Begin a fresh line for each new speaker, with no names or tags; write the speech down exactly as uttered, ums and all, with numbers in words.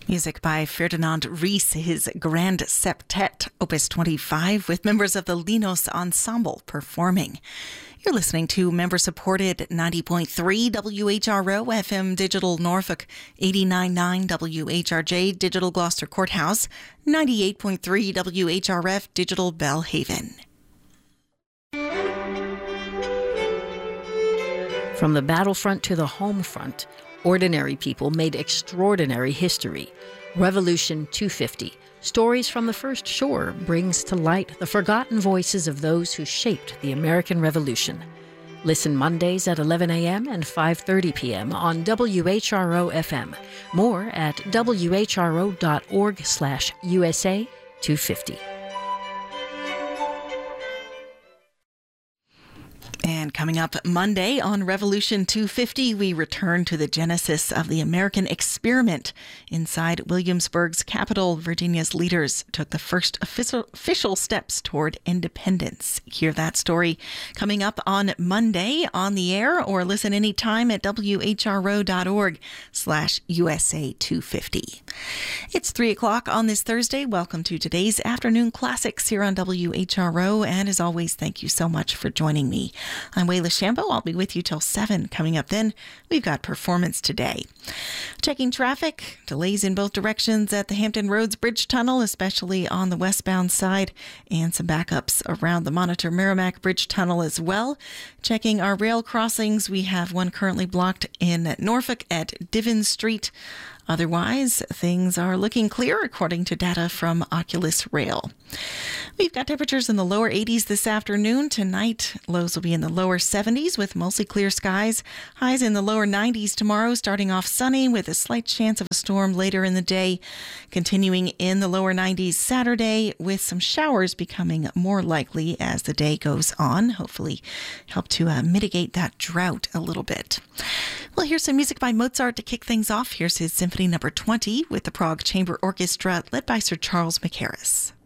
Music by Ferdinand Ries, his Grand Septet, Opus twenty-five, with members of the Linos Ensemble performing. You're listening to member-supported ninety point three W H R O F M Digital Norfolk, eighty-nine point nine W H R J Digital Gloucester Courthouse, ninety-eight point three W H R F Digital Bellhaven.
From the battlefront to the home front, ordinary people made extraordinary history. Revolution two fifty, Stories from the First Shore, brings to light the forgotten voices of those who shaped the American Revolution. Listen Mondays at eleven a.m. and five thirty p.m. on W H R O F M. More at whro.org slash USA 250.
And coming up Monday on Revolution two fifty, we return to the genesis of the American experiment. Inside Williamsburg's capital, Virginia's leaders took the first official, official steps toward independence. Hear that story coming up on Monday on the air, or listen anytime at whro.org slash USA 250. It's three o'clock on this Thursday. Welcome to today's Afternoon Classics here on W H R O. And as always, thank you so much for joining me. I'm Wayla Shambo. I'll be with you till seven. Coming up then, we've got Performance Today. Checking traffic, delays in both directions at the Hampton Roads Bridge Tunnel, especially on the westbound side, and some backups around the Monitor Merrimack Bridge Tunnel as well. Checking our rail crossings, we have one currently blocked in Norfolk at Diven Street. Otherwise, things are looking clear according to data from Oculus Rail. We've got temperatures in the lower eighties this afternoon. Tonight, lows will be in the lower seventies with mostly clear skies. Highs in the lower nineties tomorrow, starting off sunny with a slight chance of a storm later in the day. Continuing in the lower nineties Saturday with some showers becoming more likely as the day goes on. Hopefully help to uh, mitigate that drought a little bit. Well, here's some music by Mozart to kick things off. Here's his Symphony Number twenty with the Prague Chamber Orchestra led by Sir Charles Mackerras.